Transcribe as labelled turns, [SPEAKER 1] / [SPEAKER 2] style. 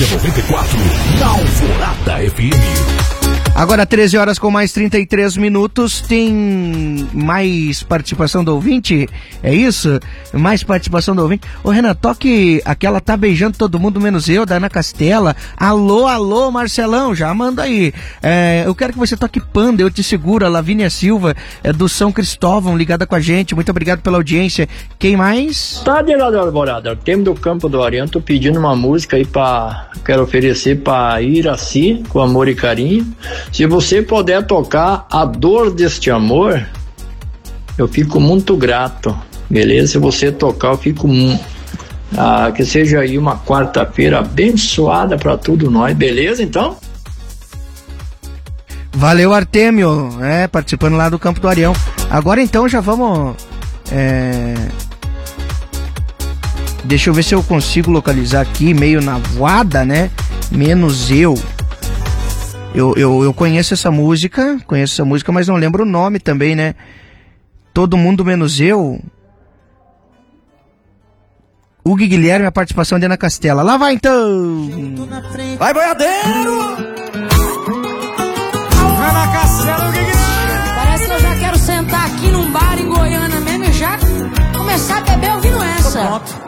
[SPEAKER 1] 94, na Alvorada FM.
[SPEAKER 2] Agora 13 horas com mais 33 minutos, tem mais participação do ouvinte? É isso? Mais participação do ouvinte. Ô Renan, toque aquela Tá Beijando Todo Mundo Menos Eu, da Ana Castela. Alô, alô, Marcelão, já manda aí. Eu quero que você toque Panda, Eu Te Seguro, a Lavínia Silva, do São Cristóvão, ligada com a gente. Muito obrigado pela audiência. Quem mais?
[SPEAKER 3] Tá de lá da Alvorada, Tempo do Campo do Oriente, tô pedindo uma música aí quero oferecer pra Iraci, com amor e carinho. Se você puder tocar A Dor Deste Amor, eu fico muito grato, beleza? Se você tocar, eu fico que seja aí uma quarta-feira abençoada pra tudo nós, beleza então?
[SPEAKER 2] Valeu, Artêmio, participando lá do Campo do Arião. Agora então já vamos... Deixa eu ver se eu consigo localizar aqui, meio na voada, né? Menos Eu. Eu conheço essa música, mas não lembro o nome também, né? Todo Mundo Menos Eu. Hugo Guilherme, a participação de Ana Castela. Lá vai então!
[SPEAKER 4] Vai, boiadeiro! Ana Castela, Hugo Guilherme!
[SPEAKER 5] Parece que eu já quero sentar aqui num bar em Goiânia mesmo e já começar a beber ouvindo essa.